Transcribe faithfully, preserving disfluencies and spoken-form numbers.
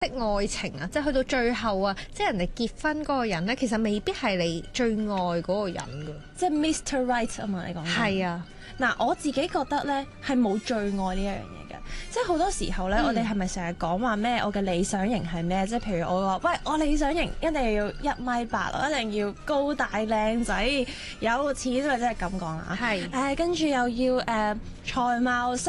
的愛情啊，即係去到最後啊，即係人哋結婚嗰個人咧，其實未必係你最愛嗰個人噶。 即係 Mister Right 啊嘛，你講係啊， 嗱，我自己覺得咧係冇最愛呢一樣嘢嘅，即係好多時候咧，嗯、我哋係咪成日講話咩？我嘅理想型係咩？即係譬如我話，喂，我理想型一定要一米八，我一定要高大靚仔，有錢或者係咁講啦。 係誒，跟住又要誒、呃、才貌。